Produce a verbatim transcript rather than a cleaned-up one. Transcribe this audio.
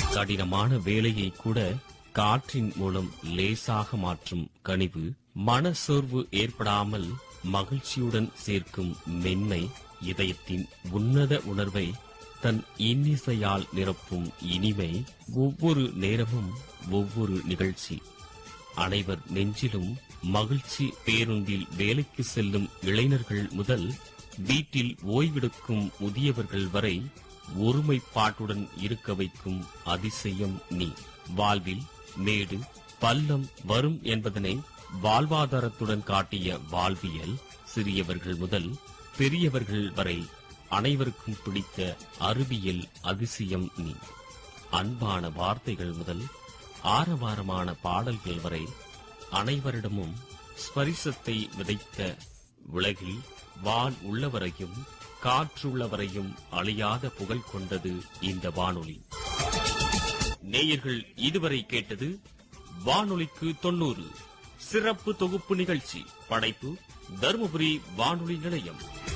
கடினமான வேலையை கூட காற்றின் மூலம் லேசாக மாற்றும் கனிவு, மனசோர்வு ஏற்படாமல் மகிழ்ச்சியுடன் சேர்க்கும் மென்மை, இதயத்தின் உன்னத உணர்வை தன் இன்னிசையால் நிரப்பும் இனிமை, ஒவ்வொரு நேரமும் ஒவ்வொரு நிகழ்ச்சி, அனைவர் நெஞ்சிலும் மகிழ்ச்சி. பேருந்தில் வேலைக்கு செல்லும் இளைஞர்கள் முதல் வீட்டில் ஓய்வெடுக்கும் முதியவர்கள் வரை ஒருமைப்பாட்டுடன் இருக்க வைக்கும் அதிசயம் நீ. வாழ்வில் மேடு பள்ளம் வரும் என்பதனை வாழ்வாதாரத்துடன் காட்டிய வாழ்வியல், சிறியவர்கள் முதல் பெரியவர்கள் வரை அனைவருக்கும் பிடித்த அறிவியல் அதிசயம் நீ. அன்பான வார்த்தைகள் முதல் ஆரவாரமான பாடல்கள் வரை அனைவரிடமும் ஸ்பரிசத்தை விதைத்த, உலகில் வான் உள்ளவரையும் காற்றுள்ளவரையும் அழியாத புகழ் கொண்டது இந்த வானொலி. நேயர்கள் இதுவரை கேட்டது வானொலிக்கு தொன்னூறு சிறப்பு தொகுப்பு நிகழ்ச்சி. படைப்பு தருமபுரி வானொலி நிலையம்.